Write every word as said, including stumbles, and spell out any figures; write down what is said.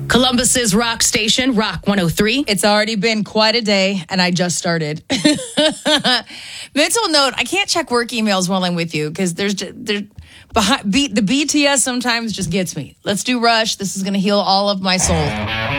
Columbus's rock station, Rock one oh three. It's already been quite a day, and I just started. Mental note, I can't check work emails while I'm with you because there's there's behind, B, the B T S sometimes just gets me. Let's do Rush. This is going to heal all of my soul.